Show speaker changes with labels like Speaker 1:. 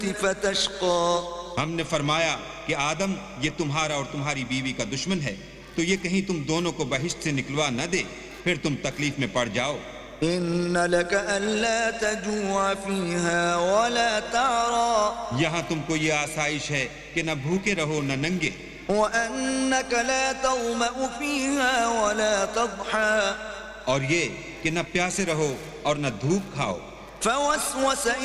Speaker 1: فتشقى।
Speaker 2: हमने फरमाया कि आदम, ये तुम्हारा और तुम्हारी बीवी का दुश्मन है, तो ये कहीं तुम दोनों को बहिश्त से निकलवा न दे, फिर तुम तकलीफ में पड़ जाओ।
Speaker 1: إن لك ألا تجوع فيها ولا تعرى।
Speaker 2: यहाँ तुमको ये आसाइश है कि न भूखे रहो न नंगे,
Speaker 1: وأنك لا تظمأ فيها ولا تضحى।
Speaker 2: और ये कि न प्यासे रहो और न धूप खाओ।
Speaker 1: فوسوس